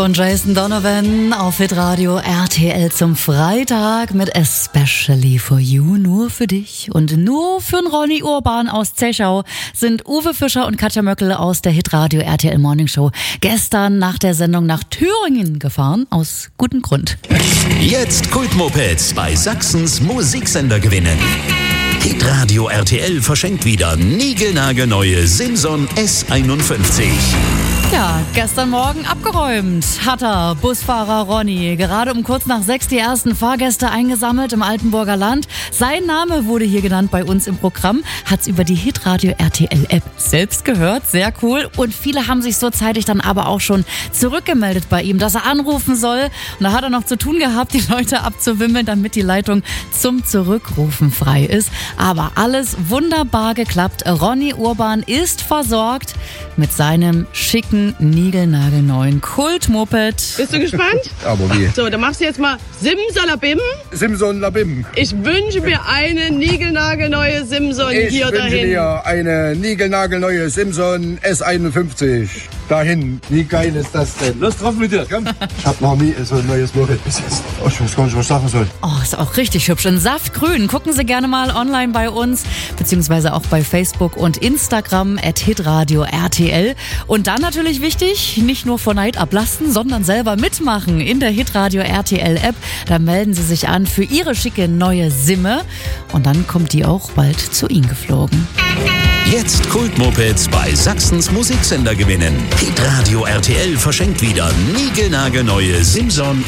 Und Jason Donovan auf Hitradio RTL zum Freitag mit Especially for You. Nur für dich und nur für den Ronny Urban aus Zechau sind Uwe Fischer und Katja Möckel aus der Hitradio RTL Morning Show gestern nach der Sendung nach Thüringen gefahren. Aus gutem Grund. Jetzt Kultmopeds bei Sachsens Musiksender gewinnen. Hitradio RTL verschenkt wieder niegelnagelneue Simson S51. Ja, gestern Morgen abgeräumt hat er, Busfahrer Ronny. Gerade um kurz nach 6 die ersten Fahrgäste eingesammelt im Altenburger Land. Sein Name wurde hier genannt bei uns im Programm. Hat's über die Hitradio RTL App selbst gehört. Sehr cool. Und viele haben sich so zeitig dann aber auch schon zurückgemeldet bei ihm, dass er anrufen soll. Und da hat er noch zu tun gehabt, die Leute abzuwimmeln, damit die Leitung zum Zurückrufen frei ist. Aber alles wunderbar geklappt. Ronny Urban ist versorgt mit seinem schicken, niegelnagelneuen Kultmoped. Bist du gespannt? Aber wie? So, dann machst du jetzt mal Simsalabim. Simsalabim. Ich wünsche mir eine niegelnagelneue Simson hier dahin. Ich wünsche dir eine niegelnagelneue Simson S51. Dahin. Wie geil ist das denn? Los drauf mit dir, komm. Ich hab noch nie so ein neues Moped bis jetzt. Oh, ich weiß gar nicht, was ich sagen soll. Oh, ist auch richtig hübsch. In Saftgrün. Gucken Sie gerne mal online bei uns, beziehungsweise auch bei Facebook und Instagram @hitradio RTL. Und dann natürlich wichtig, nicht nur vor Neid ablassen, sondern selber mitmachen in der Hitradio RTL App. Da melden Sie sich an für Ihre schicke neue Simme und dann kommt die auch bald zu Ihnen geflogen. Jetzt Kultmopeds bei Sachsens Musiksender gewinnen. Hitradio RTL verschenkt wieder niegelnagelneue Simson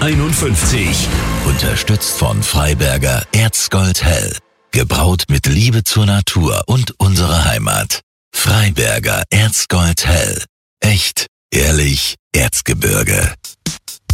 S51. Unterstützt von Freiberger Erzgold Hell. Gebraut mit Liebe zur Natur und unserer Heimat. Freiberger Erzgold Hell. Echt, ehrlich, Erzgebirge.